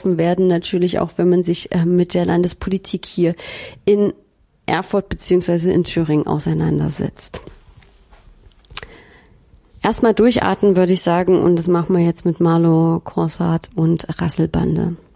werden natürlich auch, wenn man sich mit der Landespolitik hier in Erfurt beziehungsweise in Thüringen auseinandersetzt. Erstmal durchatmen, würde ich sagen, und das machen wir jetzt mit Marlo Croissant und Rasselbande.